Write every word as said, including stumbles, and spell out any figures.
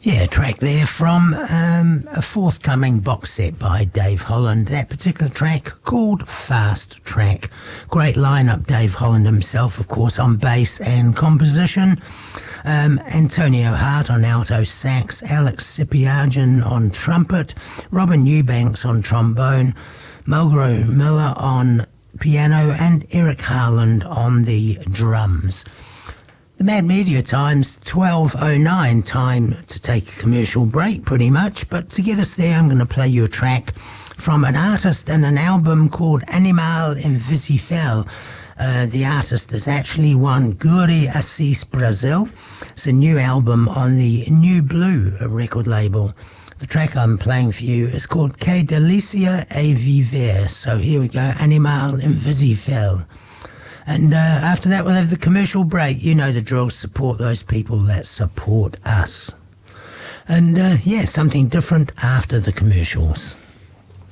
Yeah, a track there from um, a forthcoming box set by Dave Holland. That particular track called Fast Track. Great lineup. Dave Holland himself, of course, on bass and composition. Um, Antonio Hart on alto sax, Alex Sipiagin on trumpet, Robin Eubanks on trombone, Mulgrew Miller on piano, and Eric Harland on the drums. The Mad Media time's twelve oh nine, time to take a commercial break pretty much, but to get us there I'm going to play you a track from an artist and an album called Animal Invisível. Uh, the artist is actually Juan Guri Assis Brazil. It's a new album on the New Blue record label. The track I'm playing for you is called Que Delicia é Viver. So here we go, Animal Invisível. And uh, after that we'll have the commercial break. You know the drill, support those people that support us. And uh, yeah, something different after the commercials.